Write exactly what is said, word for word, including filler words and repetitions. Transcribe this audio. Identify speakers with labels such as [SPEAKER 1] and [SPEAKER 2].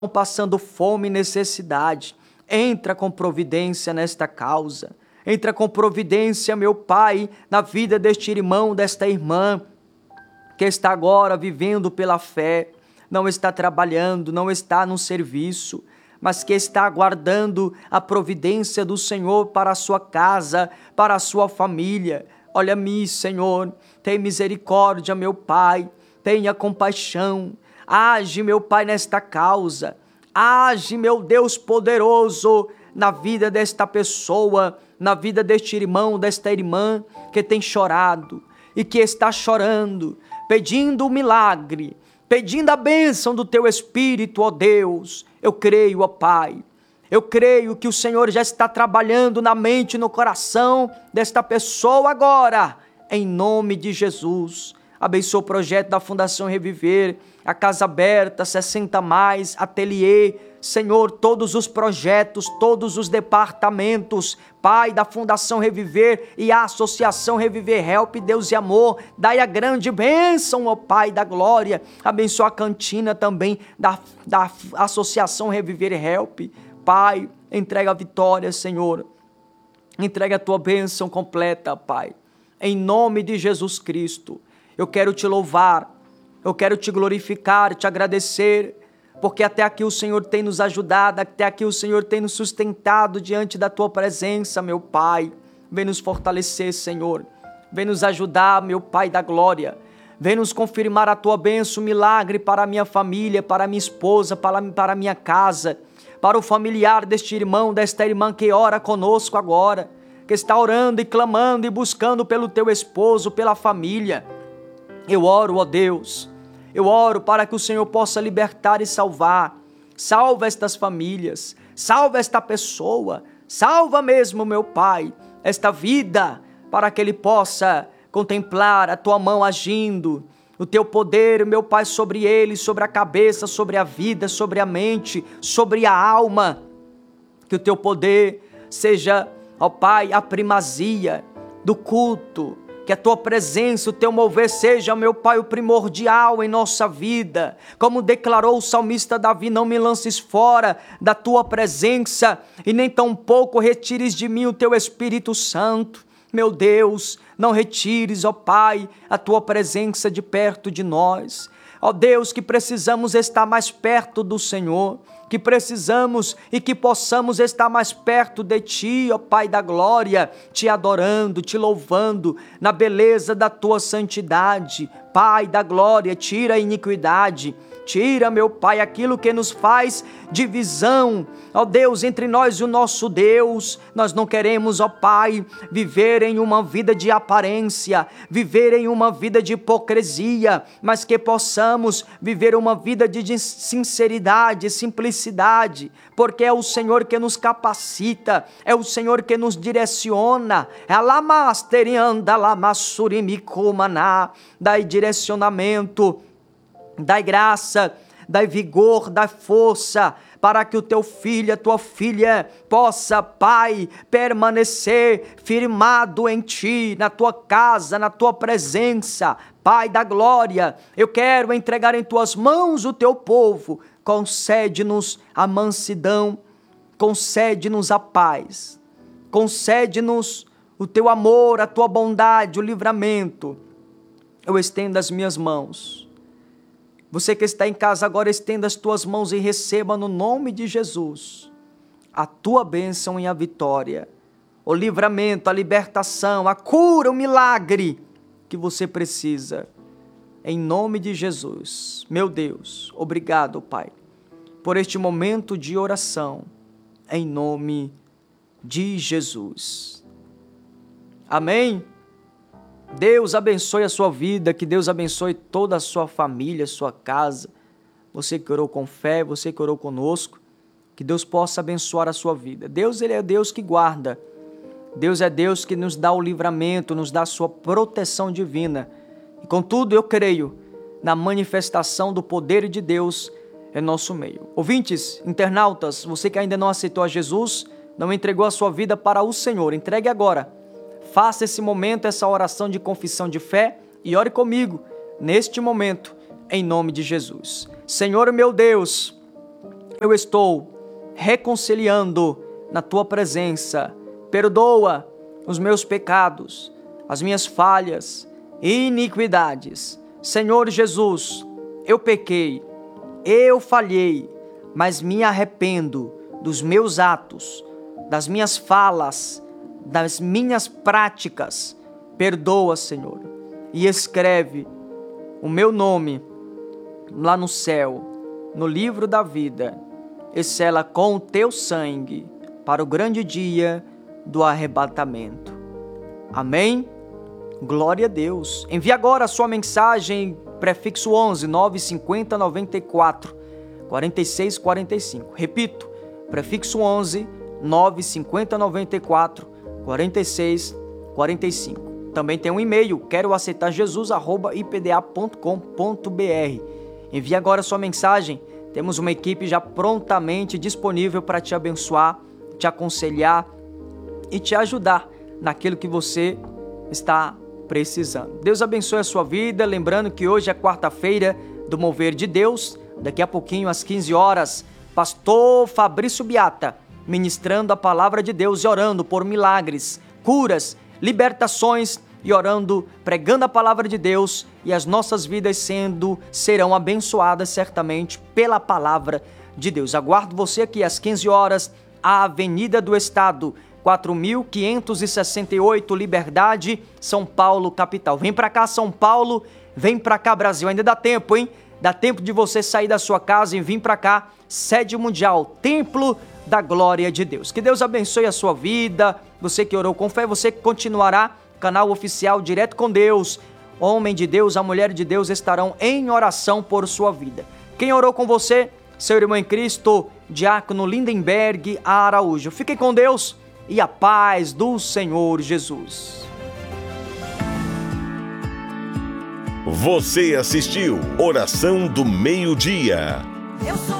[SPEAKER 1] passando fome e necessidade. Entra com providência nesta causa. Entra com providência, meu Pai, na vida deste irmão, desta irmã, que está agora vivendo pela fé, não está trabalhando, não está no serviço, mas que está aguardando a providência do Senhor para a sua casa, para a sua família. Olha-me, Senhor, tem misericórdia, meu Pai, tenha compaixão. Age, meu Pai, nesta causa. Age, meu Deus poderoso, na vida desta pessoa, na vida deste irmão, desta irmã que tem chorado e que está chorando, pedindo o milagre, pedindo a bênção do Teu Espírito, ó Deus. Eu creio, ó Pai, eu creio que o Senhor já está trabalhando na mente e no coração desta pessoa agora, em nome de Jesus. Abençoa o projeto da Fundação Reviver, a Casa Aberta, sessenta mais, Ateliê, Senhor, todos os projetos, todos os departamentos, Pai, da Fundação Reviver e a Associação Reviver Help, Deus e Amor, dai a grande bênção, ó Pai da glória. Abençoa a cantina também da, da Associação Reviver Help. Pai, entrega a vitória, Senhor. Entrega a tua bênção completa, Pai. Em nome de Jesus Cristo. Eu quero te louvar, eu quero te glorificar, te agradecer, porque até aqui o Senhor tem nos ajudado, até aqui o Senhor tem nos sustentado diante da Tua presença, meu Pai. Vem nos fortalecer, Senhor. Vem nos ajudar, meu Pai da glória. Vem nos confirmar a Tua bênção, milagre para a minha família, para a minha esposa, para, para a minha casa, para o familiar deste irmão, desta irmã que ora conosco agora, que está orando e clamando e buscando pelo Teu esposo, pela família. Eu oro, ó Deus, eu oro para que o Senhor possa libertar e salvar. Salva estas famílias, salva esta pessoa, salva mesmo, meu Pai, esta vida, para que ele possa contemplar a Tua mão agindo, o Teu poder, meu Pai, sobre ele, sobre a cabeça, sobre a vida, sobre a mente, sobre a alma. Que o Teu poder seja, ó Pai, a primazia do culto. Que a Tua presença, o Teu mover seja, meu Pai, o primordial em nossa vida. Como declarou o salmista Davi, não me lances fora da Tua presença e nem tampouco retires de mim o Teu Espírito Santo. Meu Deus, não retires, ó Pai, a Tua presença de perto de nós. Ó Deus, que precisamos estar mais perto do Senhor, que precisamos e que possamos estar mais perto de Ti, ó Pai da glória, Te adorando, Te louvando, na beleza da Tua santidade. Pai da glória, tira a iniquidade, tira, meu Pai, aquilo que nos faz divisão, ó Deus, entre nós e o nosso Deus. Nós não queremos, ó Pai, viver em uma vida de aparência, viver em uma vida de hipocrisia, mas que possamos viver uma vida de sinceridade, simplicidade, porque é o Senhor que nos capacita, é o Senhor que nos direciona. É a lamasterianda, lamassurimicumaná, dai direcionamento, dai graça, dai vigor, dai força, para que o Teu filho, a Tua filha, possa, Pai, permanecer firmado em Ti, na Tua casa, na Tua presença. Pai da glória, eu quero entregar em Tuas mãos o Teu povo. Concede-nos a mansidão, concede-nos a paz, concede-nos o Teu amor, a Tua bondade, o livramento. Eu estendo as minhas mãos. Você que está em casa agora, estenda as tuas mãos e receba no nome de Jesus a tua bênção e a vitória, o livramento, a libertação, a cura, o milagre que você precisa. Em nome de Jesus, meu Deus, obrigado, Pai, por este momento de oração, em nome de Jesus. Amém? Deus abençoe a sua vida, que Deus abençoe toda a sua família, sua casa. Você que orou com fé, você que orou conosco, que Deus possa abençoar a sua vida. Deus, Ele é Deus que guarda. Deus é Deus que nos dá o livramento, nos dá a sua proteção divina. E contudo, eu creio na manifestação do poder de Deus em nosso meio. Ouvintes, internautas, você que ainda não aceitou a Jesus, não entregou a sua vida para o Senhor, entregue agora. Faça esse momento, essa oração de confissão de fé e ore comigo neste momento, em nome de Jesus. Senhor meu Deus, eu estou reconciliando na tua presença. Perdoa os meus pecados, as minhas falhas e iniquidades. Senhor Jesus, eu pequei, eu falhei, mas me arrependo dos meus atos, das minhas falas, das minhas práticas. Perdoa, Senhor, e escreve o meu nome lá no céu, no livro da vida, e sela com o teu sangue para o grande dia do arrebatamento. Amém? Glória a Deus. Envie agora a sua mensagem, prefixo onze, nove cinquenta, noventa e quatro, quarenta e seis, quarenta e cinco. Repito, prefixo onze, nove cinquenta, noventa e quatro, quarenta e seis, quarenta e cinco. Também tem um e-mail, quero aceitar jesus arroba i p d a ponto com ponto b r. Envie agora a sua mensagem. Temos uma equipe já prontamente disponível para te abençoar, te aconselhar e te ajudar naquilo que você está precisando. Deus abençoe a sua vida. Lembrando que hoje é quarta-feira do Mover de Deus. Daqui a pouquinho, às quinze horas, pastor Fabrício Biata ministrando a palavra de Deus e orando por milagres, curas, libertações e orando, pregando a palavra de Deus, e as nossas vidas sendo, serão abençoadas certamente pela palavra de Deus. Aguardo você aqui às quinze horas, a Avenida do Estado, quatro mil quinhentos e sessenta e oito, Liberdade, São Paulo, capital. Vem pra cá, São Paulo, vem pra cá, Brasil. Ainda dá tempo, hein? Dá tempo de você sair da sua casa e vir pra cá, sede mundial, Templo da Glória de Deus. Que Deus abençoe a sua vida. Você que orou com fé, você que continuará, canal oficial Direto com Deus. Homem de Deus, a mulher de Deus estarão em oração por sua vida. Quem orou com você? Seu irmão em Cristo, Diácono Lindenberg Araújo. Fique com Deus e a paz do Senhor Jesus.
[SPEAKER 2] Você assistiu Oração do Meio-Dia.
[SPEAKER 3] Eu sou